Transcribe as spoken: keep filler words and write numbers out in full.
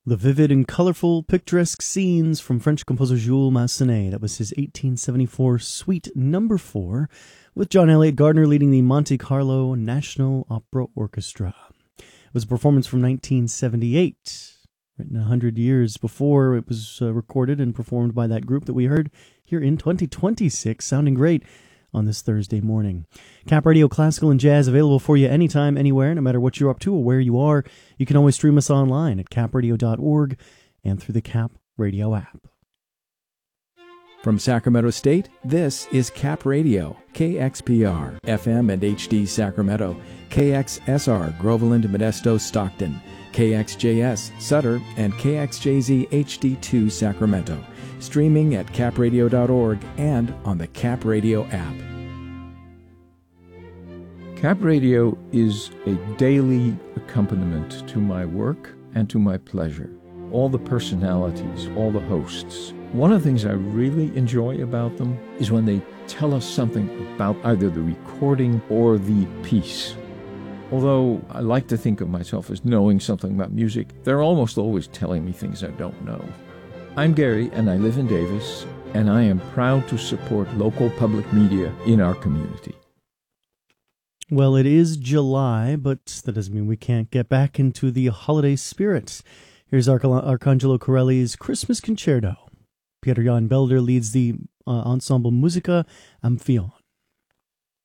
The vivid and colorful picturesque scenes from French composer Jules Massenet. That was his eighteen seventy-four Suite Number Four, with John Elliott Gardner leading the Monte Carlo National Opera Orchestra. It was a performance from nineteen seventy-eight, written a hundred years before it was uh, recorded and performed by that group that we heard here in twenty twenty-six, sounding great on this Thursday morning. Cap Radio Classical and Jazz available for you anytime, anywhere, no matter what you're up to or where you are. You can always stream us online at cap radio dot org and through the Cap Radio app. From Sacramento State, this is Cap Radio, K X P R, F M and H D Sacramento, K X S R, Groveland, Modesto, Stockton, K X J S, Sutter, and K X J Z H D two Sacramento. Streaming at cap radio dot org and on the Cap Radio app. Cap Radio is a daily accompaniment to my work and to my pleasure. All the personalities, all the hosts. One of the things I really enjoy about them is when they tell us something about either the recording or the piece. Although I like to think of myself as knowing something about music, they're almost always telling me things I don't know. I'm Gary, and I live in Davis, and I am proud to support local public media in our community. Well, it is July, but that doesn't mean we can't get back into the holiday spirit. Here's Arch- Arcangelo Corelli's Christmas Concerto. Peter Jan Belder leads the uh, ensemble Musica Amphion.